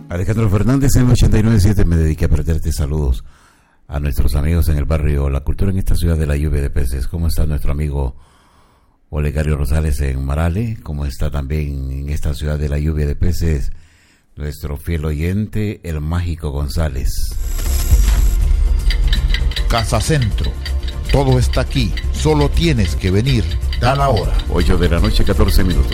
Alejandro Fernández en el 89.7. Me dediqué a prenderte saludos a nuestros amigos en el barrio La Cultura, en esta ciudad de la lluvia de peces. ¿Cómo está nuestro amigo Olegario Rosales en Marale? ¿Cómo está también en esta ciudad de la lluvia de peces nuestro fiel oyente, el Mágico González? Casa Centro, todo está aquí, solo tienes que venir. Da la hora. 8 de la noche, 14 minutos.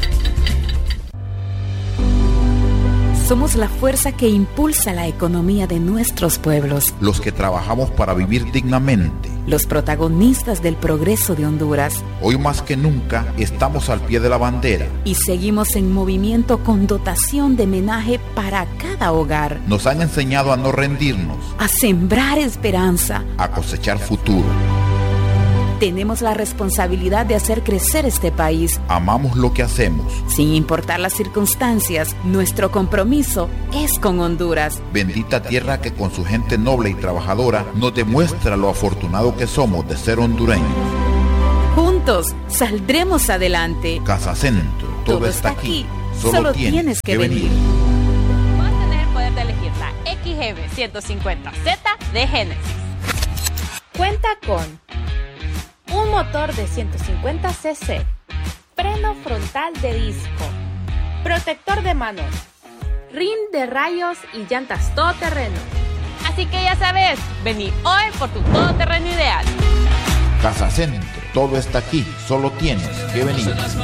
Somos la fuerza que impulsa la economía de nuestros pueblos. Los que trabajamos para vivir dignamente. Los protagonistas del progreso de Honduras. Hoy más que nunca estamos al pie de la bandera. Y seguimos en movimiento con dotación de homenaje para cada hogar. Nos han enseñado a no rendirnos. A sembrar esperanza. A cosechar futuro. Tenemos la responsabilidad de hacer crecer este país. Amamos lo que hacemos. Sin importar las circunstancias, nuestro compromiso es con Honduras. Bendita tierra que con su gente noble y trabajadora nos demuestra lo afortunado que somos de ser hondureños. Juntos saldremos adelante. Casa Centro, todo está aquí. Solo tienes que venir. Vas a tener el poder de elegir la XGB 150Z de Genesis. Cuenta con un motor de 150 cc, freno frontal de disco, protector de manos, rin de rayos y llantas todoterreno. Así que ya sabes, vení hoy por tu todoterreno ideal. Casa Centro, todo está aquí, solo tienes que venir.